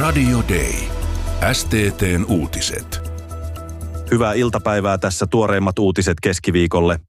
Radio Day. STT:n uutiset. Hyvää iltapäivää, tässä tuoreimmat uutiset keskiviikolle.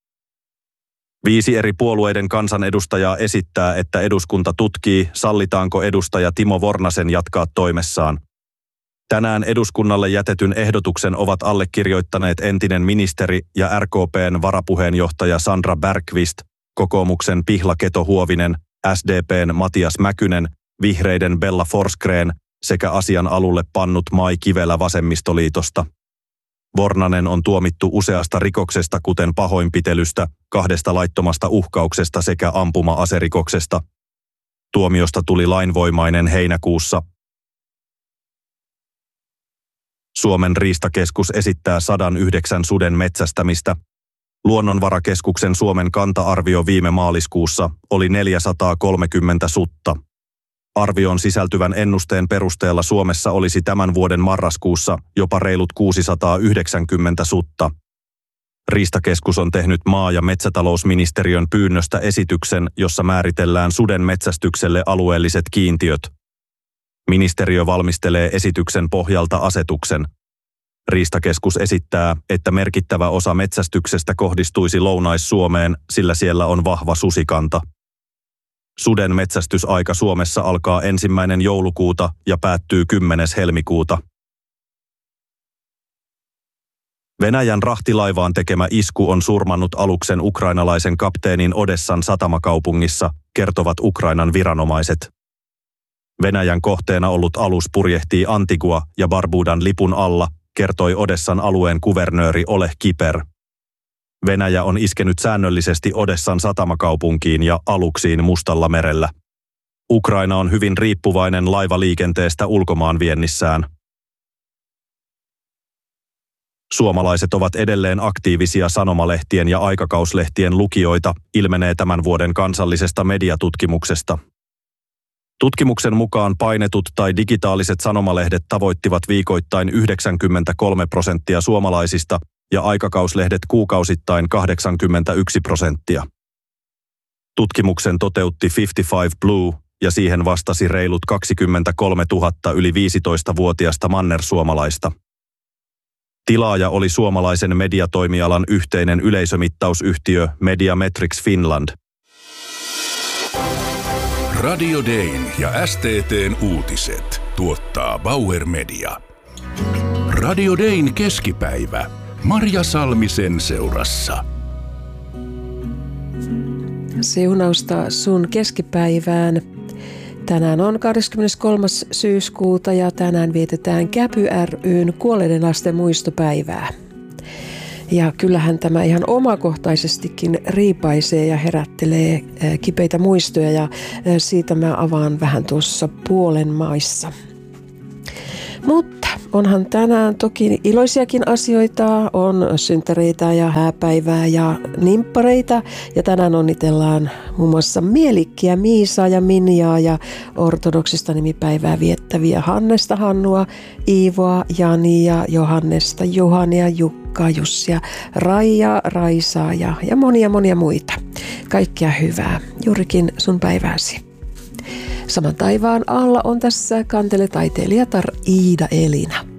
5 eri puolueiden kansanedustajaa esittää, että eduskunta tutkii, sallitaanko edustaja Timo Vornasen jatkaa toimessaan. Tänään eduskunnalle jätetyn ehdotuksen ovat allekirjoittaneet entinen ministeri ja RKP:n varapuheenjohtaja Sandra Bergqvist, kokoomuksen Pihla Keto-Huovinen, SDP:n Matias Mäkynen, Vihreiden Bella Forsgren sekä asian alulle pannut Mai Kivelä vasemmistoliitosta. Vornanen on tuomittu useasta rikoksesta, kuten pahoinpitelystä, 2 laittomasta uhkauksesta sekä ampuma-aserikoksesta. Tuomiosta tuli lainvoimainen heinäkuussa. Suomen riistakeskus esittää 109 suden metsästämistä. Luonnonvarakeskuksen Suomen kanta-arvio viime maaliskuussa oli 430 sutta. Arvioon sisältyvän ennusteen perusteella Suomessa olisi tämän vuoden marraskuussa jopa reilut 690 sutta. Riistakeskus on tehnyt maa- ja metsätalousministeriön pyynnöstä esityksen, jossa määritellään suden metsästykselle alueelliset kiintiöt. Ministeriö valmistelee esityksen pohjalta asetuksen. Riistakeskus esittää, että merkittävä osa metsästyksestä kohdistuisi Lounais-Suomeen, sillä siellä on vahva susikanta. Suden metsästysaika Suomessa alkaa 1. joulukuuta ja päättyy 10. helmikuuta. Venäjän rahtilaivaan tekemä isku on surmannut aluksen ukrainalaisen kapteenin Odessan satamakaupungissa, kertovat Ukrainan viranomaiset. Venäjän kohteena ollut alus purjehtii Antigua ja Barbudan lipun alla, kertoi Odessan alueen kuvernööri Oleg Kiper. Venäjä on iskenyt säännöllisesti Odessan satamakaupunkiin ja aluksiin Mustalla merellä. Ukraina on hyvin riippuvainen laivaliikenteestä ulkomaanviennissään. Suomalaiset ovat edelleen aktiivisia sanomalehtien ja aikakauslehtien lukijoita, ilmenee tämän vuoden kansallisesta mediatutkimuksesta. Tutkimuksen mukaan painetut tai digitaaliset sanomalehdet tavoittivat viikoittain 93% suomalaisista ja aikakauslehdet kuukausittain 81%. Tutkimuksen toteutti 55 Blue ja siihen vastasi reilut 23 000 yli 15-vuotiasta mannersuomalaista. Tilaaja oli suomalaisen mediatoimialan yhteinen yleisömittausyhtiö Mediametrics Finland. Radio Dayn ja STT:n uutiset tuottaa Bauer Media. Radio Dayn keskipäivä. Marja Salmisen seurassa. Siunausta sun keskipäivään. Tänään on 23. syyskuuta ja tänään vietetään Käpy ry:n kuolleiden lasten muistopäivää. Ja kyllähän tämä ihan omakohtaisestikin riipaisee ja herättelee kipeitä muistoja ja siitä mä avaan vähän tuossa puolen maissa. Mutta onhan tänään toki iloisiakin asioita, on synttäreitä ja hääpäivää ja nimppareita. Ja tänään onnitellaan muun muassa Mielikkiä, Miisaa ja Minjaa ja ortodoksista nimipäivää viettäviä Hannesta, Hannua, Iivoa, Jania, Johannesta, Juhania, Jukkaa, Jussia, Raijaa, Raisaa ja monia muita. Kaikkea hyvää juurikin sun päivääsi. Saman taivaan alla on tässä kanteletaiteilijatar Iida Elina.